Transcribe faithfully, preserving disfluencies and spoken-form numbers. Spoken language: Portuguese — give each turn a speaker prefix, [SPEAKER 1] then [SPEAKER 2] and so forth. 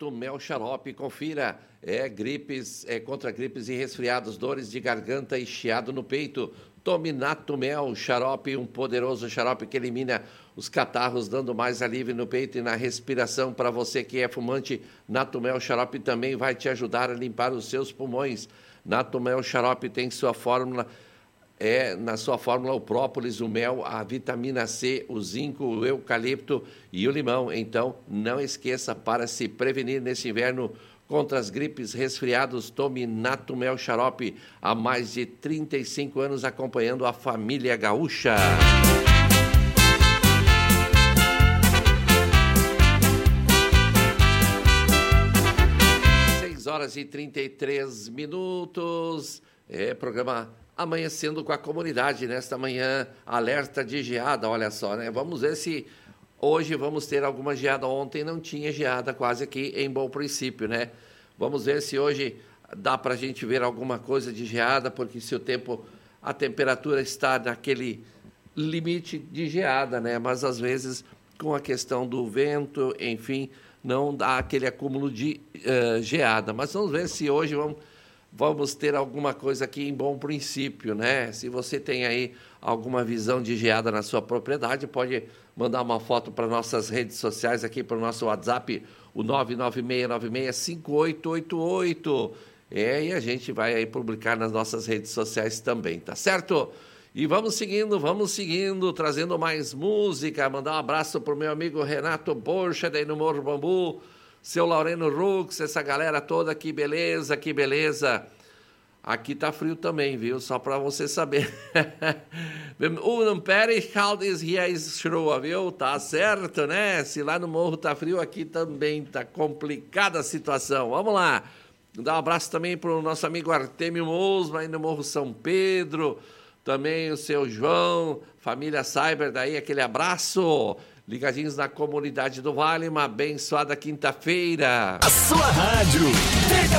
[SPEAKER 1] Natumel Xarope, confira. É gripes, é contra gripes e resfriados, dores de garganta e chiado no peito. Tome Natumel Xarope, um poderoso xarope que elimina os catarros, dando mais alívio no peito e na respiração. Para você que é fumante, Natumel Xarope também vai te ajudar a limpar os seus pulmões. Natumel Xarope tem sua fórmula, é na sua fórmula o própolis, o mel, a vitamina C, o zinco, o eucalipto e o limão. Então, não esqueça, para se prevenir nesse inverno contra as gripes, resfriados, tome Natumel Xarope, há mais de trinta e cinco anos acompanhando a família gaúcha. seis horas e trinta e três minutos, é programa Amanhecendo com a Comunidade, nesta manhã, alerta de geada, olha só, né? Vamos ver se hoje vamos ter alguma geada. Ontem não tinha geada quase aqui em Bom Princípio, né? Vamos ver se hoje dá para a gente ver alguma coisa de geada, porque se o tempo, a temperatura está naquele limite de geada, né? Mas às vezes com a questão do vento, enfim, não dá aquele acúmulo de uh, geada. Mas vamos ver se hoje vamos... Vamos ter alguma coisa aqui em Bom Princípio, né? Se você tem aí alguma visão de geada na sua propriedade, pode mandar uma foto para nossas redes sociais aqui, para o nosso WhatsApp, o nove nove seis nove seis cinco oito oito oito. É, e a gente vai aí publicar nas nossas redes sociais também, tá certo? E vamos seguindo, vamos seguindo, trazendo mais música. Mandar um abraço para o meu amigo Renato Borcha, daí no Morro Bambu, seu Laureno Rux, essa galera toda, que beleza, que beleza. Aqui tá frio também, viu? Só para você saber. O Pérez Caldes Reis Schrua, viu? Tá certo, né? Se lá no morro tá frio, aqui também tá complicada a situação. Vamos lá. Dar um abraço também pro nosso amigo Artemio Mosma, aí no Morro São Pedro. Também o seu João, família Cyber, daí aquele abraço. Ligadinhos na comunidade do Vale, uma abençoada quinta-feira.
[SPEAKER 2] A sua rádio.